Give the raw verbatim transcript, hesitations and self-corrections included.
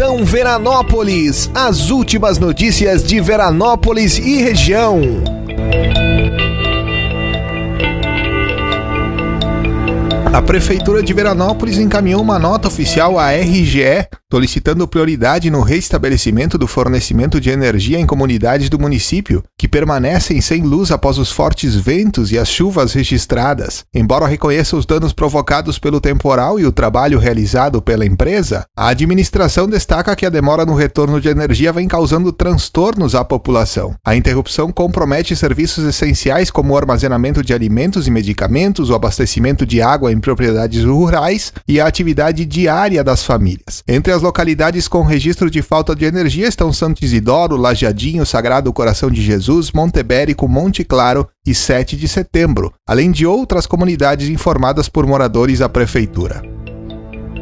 Plantão Veranópolis, as últimas notícias de Veranópolis e região. A Prefeitura de Veranópolis encaminhou uma nota oficial à R G E solicitando prioridade no restabelecimento do fornecimento de energia em comunidades do município que permanecem sem luz após os fortes ventos e as chuvas registradas. Embora reconheça os danos provocados pelo temporal e o trabalho realizado pela empresa, a administração destaca que a demora no retorno de energia vem causando transtornos à população. A interrupção compromete serviços essenciais como o armazenamento de alimentos e medicamentos, o abastecimento de água em propriedades rurais e a atividade diária das famílias. Entre as localidades com registro de falta de energia estão Santo Isidoro, Lajeadinho, Sagrado Coração de Jesus, Montebérico, Monte Claro e sete de setembro, além de outras comunidades informadas por moradores à prefeitura.